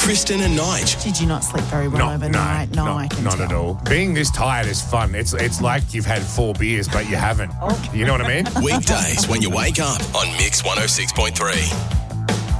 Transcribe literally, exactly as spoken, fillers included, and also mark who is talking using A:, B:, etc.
A: Kristen and Nige.
B: Did you not sleep very well
C: No,
B: overnight?
C: no,
B: No,
C: no,
B: I can
C: not
B: tell.
C: at all. Being this tired is fun. It's it's like you've had four beers, but you haven't. You know what I mean?
A: Weekdays when you wake up on Mix one oh six point three.